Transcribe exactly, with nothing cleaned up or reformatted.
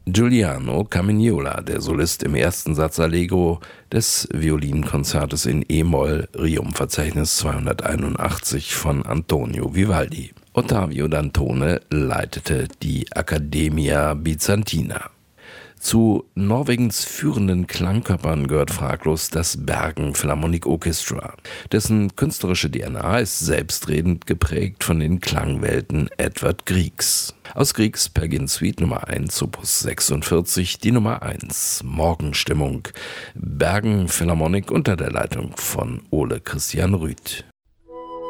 Giuliano Carmignola, der Solist im ersten Satz Allegro des Violinkonzertes in E-Moll, Rerum-Verzeichnis zweihunderteinundachtzig von Antonio Vivaldi. Ottavio Dantone leitete die Accademia Bizantina. Zu Norwegens führenden Klangkörpern gehört fraglos das Bergen Philharmonic Orchestra. Dessen künstlerische D N A ist selbstredend geprägt von den Klangwelten Edvard Griegs. Aus Griegs Peer-Gynt Suite Nummer eins, Opus sechsundvierzig, die Nummer eins, Morgenstimmung, Bergen Philharmonic unter der Leitung von Ole Christian Rüth.